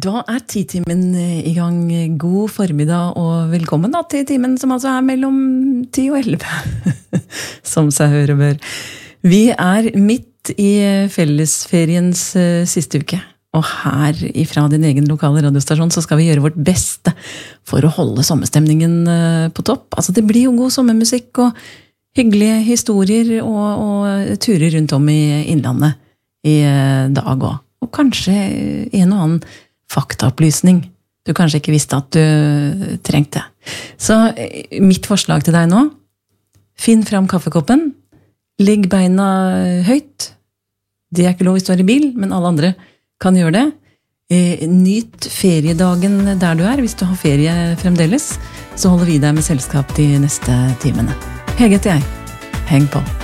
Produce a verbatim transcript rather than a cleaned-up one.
Da er titimen i gang. God formiddag og velkommen da, til timen som altså er mellom ti og elleve, som seg høre bør. Vi er midt i fellesferiens siste uke, og her ifra din egen lokale radiostasjon så skal vi gjøre vårt beste for å holde sommerstemningen på topp. Altså det blir jo god sommermusikk og hyggelige historier og, og turer rundt om i innlandet i dag også. Og kanskje en og annen faktaopplysning du kanskje ikke visste at du trengte. Så mitt forslag til deg nå, finn fram kaffekoppen, legg beina høyt. Det er ikke lov hvis du er i bil, men alle andre kan gjøre det. Nyt feriedagen der du er. Hvis du har ferie fremdeles, så holder vi deg med selskap de neste timene. Hege heter jeg. Heng på.